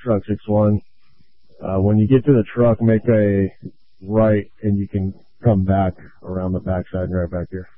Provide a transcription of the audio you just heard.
truck 6-1. When you get to the truck, make a right, and you can come back around the backside and right back here.